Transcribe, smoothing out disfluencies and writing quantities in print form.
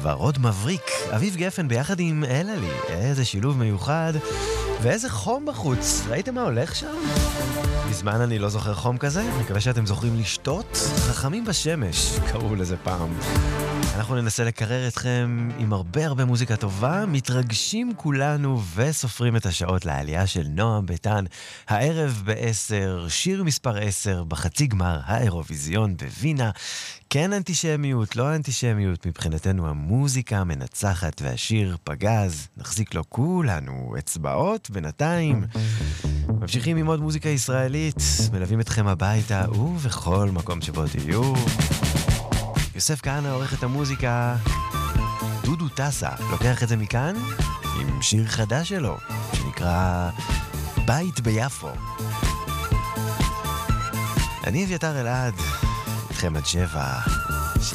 ורוד מבריק, אביב גפן ביחד עם אללי, איזה שילוב מיוחד, ואיזה חום בחוץ, ראיתם מה הולך שם? מזמן אני לא זוכר חום כזה, מקווה שאתם זוכרים לשתות, חכמים בשמש, קראו לזה פעם. אנחנו ננסה לקרר אתכם עם הרבה מוזיקה טובה, מתרגשים כולנו וסופרים את השעות לעלייה של נועם ביטן, הערב ב-10, שיר מספר 10 בחצי גמר האירוויזיון בווינה. כן אנטישמיות, לא אנטישמיות, מבחינתנו המוזיקה מנצחת והשיר פגז, נחזיק לו כולנו אצבעות בינתיים. ממשיכים עם עוד מוזיקה ישראלית, מלווים אתכם הביתה ובכל מקום שבו תהיו. יוסף כהנא עורך את המוזיקה, דודו טסה לוקח את זה מכאן עם שיר חדש שלו שנקרא בית ביפו. אני אביתר אלעד, איתכם עד 7.